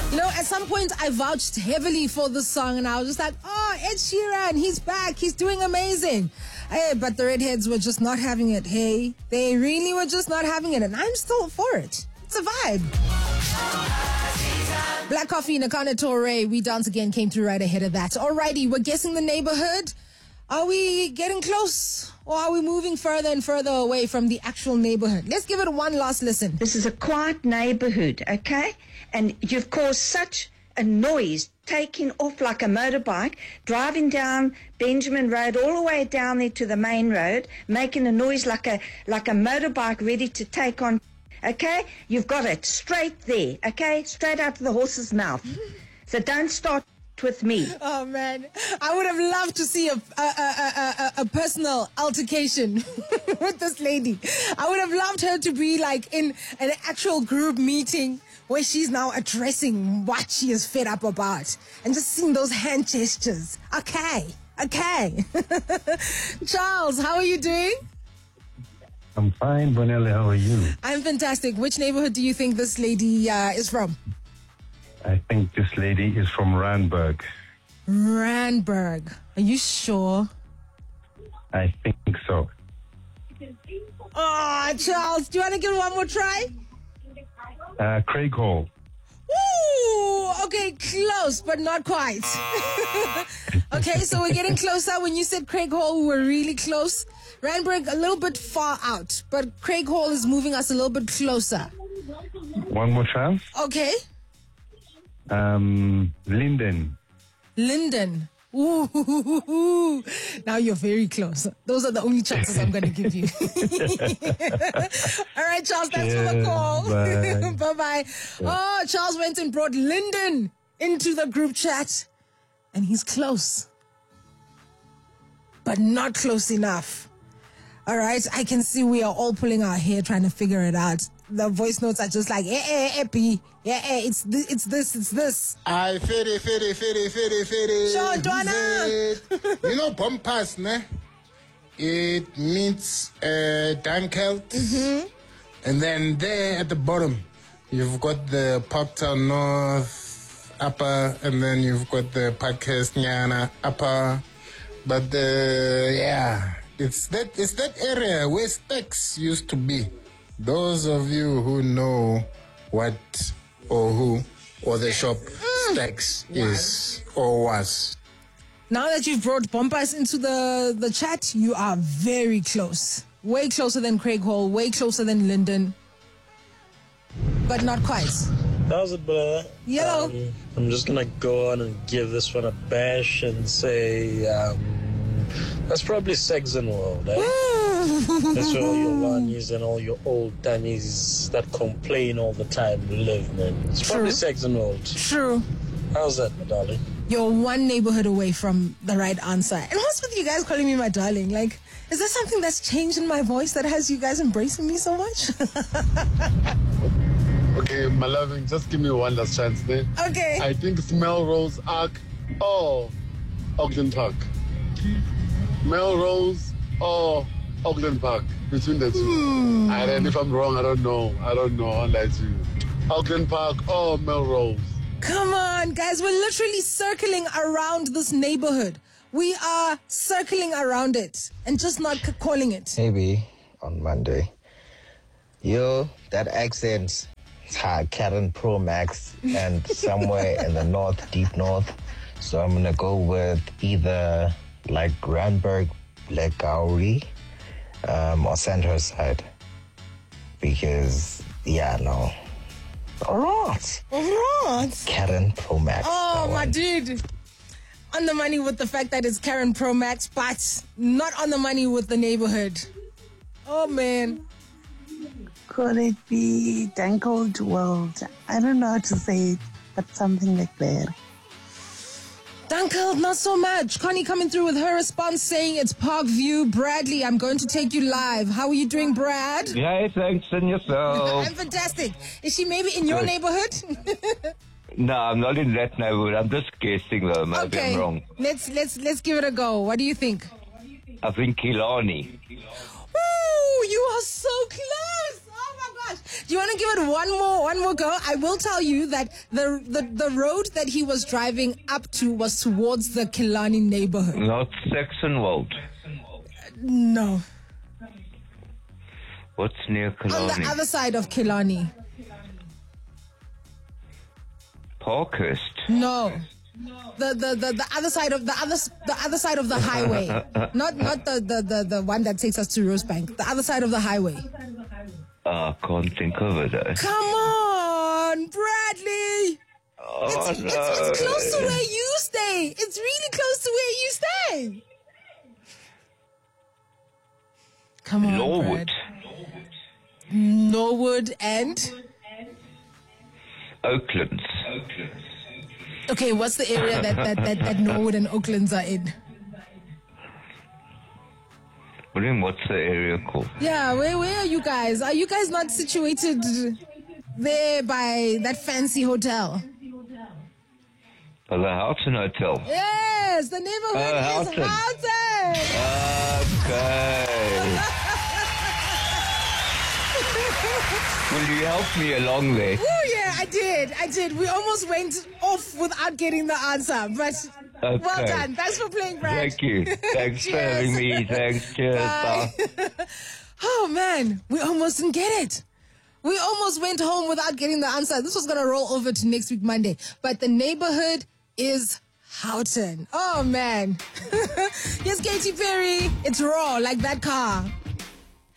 At some point I vouched heavily for this song and I was just like, oh, Ed Sheeran, he's back, he's doing amazing. Hey, but the redheads were just not having it, hey. They really were just not having it, and I'm still for it. It's a vibe. Black Coffee, Nakana Torre, We Dance Again came through right ahead of that. Alrighty, we're guessing the neighborhood. Are we getting close, or are we moving further and further away from the actual neighborhood? Let's give it one last listen. This is a quiet neighborhood, okay? And you've caused such a noise, taking off like a motorbike, driving down Benjamin Road all the way down there to the main road, making a noise like a motorbike ready to take on, okay? You've got it straight there, okay? Straight out of the horse's mouth. So don't start with me. Oh man, I would have loved to see a personal altercation with this lady. I would have loved her to be like in an actual group meeting where she's now addressing what she is fed up about and just seeing those hand gestures. Okay. Charles, how are you doing? I'm fine, Bonelli. How are you? I'm fantastic. Which neighborhood do you think this lady is from? I think this lady is from Randburg. Randburg. Are you sure? I think so. Oh, Charles, do you want to give it one more try? Craig Hall. Ooh, okay, close, but not quite. Okay, so we're getting closer. When you said Craig Hall, we were really close. Randburg, a little bit far out, but Craig Hall is moving us a little bit closer. One more chance. Okay. Linden. Ooh, now you're very close. Those are the only chances I'm going to give you. All right, Charles, thanks for the call. Bye-bye. Yeah. Oh, Charles went and brought Linden into the group chat. And he's close. But not close enough. All right, I can see we are all pulling our hair trying to figure it out. The voice notes are just like, B. It's this. I fitty. Sean, You know, Bompas, ne? It means Dunkeld. Mm-hmm. And then there at the bottom, you've got the Parktown North upper, and then you've got the Parkhurst Nyana upper. But it's that area where Specs used to be. Those of you who know what or who or the shop Specs is or was. Now that you've brought Bompas into the chat, you are very close. Way closer than Craig Hall, way closer than Linden. But not quite. That was it, brother. Yellow. I'm just going to go on and give this one a bash and say that's probably Saxon World, eh? That's where all your Lanies and all your old Dannies that complain all the time live, man. It's probably Saxon World. True. How's that, my darling? You're one neighborhood away from the right answer. And what's with you guys calling me my darling? Like, is there something that's changed in my voice that has you guys embracing me so much? Okay, my loving, just give me one last chance there. Okay. I think it's Melrose Arc or Auckland Park. Melrose or Auckland Park, between the two. And if I'm wrong, I don't know. I'll lie to you. Auckland Park or Melrose. Come on, guys. We're literally circling around this neighborhood. We are circling around it and just not calling it. Maybe on Monday. That accent, Karen Pro Max and somewhere in the north, deep north. So I'm going to go with either like Randburg, Black Gowrie, or Sandhurst side. Because, All right. Karen Pro Max. Oh, my dude. On the money with the fact that it's Karen Pro Max, but not on the money with the neighborhood. Oh, man. Could it be Dankled World? I don't know how to say it, but something like that. Dankled, not so much. Connie coming through with her response saying it's Parkview. Bradley, I'm going to take you live. How are you doing, Brad? Yeah, thanks, and yourself. I'm fantastic. Is she maybe in your neighborhood? No, I'm not in that neighborhood. I'm just guessing though. Maybe I'm wrong. Let's give it a go. What do you think? I think Killarney. Ooh, you are so close. Oh my gosh. Do you want to give it one more go? I will tell you that the road that he was driving up to was towards the Killarney neighborhood. Not Saxonwold. No. What's near Killarney? On the other side of Killarney. Parkhurst. No. The other side of the other side of the highway. not the one that takes us to Rosebank. The other side of the highway. I can't think of it. Come on, Bradley. Oh, It's close to where you stay. It's really close to where you stay. Come on, Norwood. Brad. Norwood and Oaklands. Okay, what's the area that Norwood and Oaklands are in? What do you mean, what's the area called? Yeah, where are you guys? Are you guys not situated there by that fancy hotel? The Houghton Hotel. Yes, the neighborhood is Houghton. Houghton. Okay. Will you help me along there? Oh yeah, I did. We almost went off without getting the answer, but Okay. well done. Thanks for playing, Brad. Thank you. Thanks for Cheers. having me. Thanks. Cheers. Bye. Oh man, we almost didn't get it. We almost went home without getting the answer. This was going to roll over to next week, Monday. But the neighborhood is Houghton. Oh man. Yes, Katy Perry. It's raw like that car.